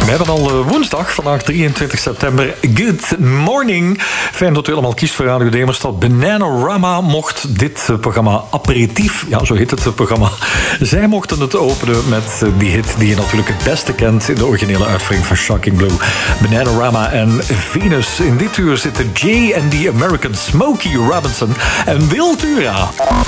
We hebben al woensdag, vandaag 23 september. Good morning. Fijn dat u allemaal kiest voor Radio Demerstad. Bananarama mocht dit programma aperitief, ja, zo heet het programma. Zij mochten het openen met die hit die je natuurlijk het beste kent in de originele uitvoering van Shocking Blue. Bananarama en Venus. In dit uur zitten Jay en die American Smokey Robinson en Wiltura.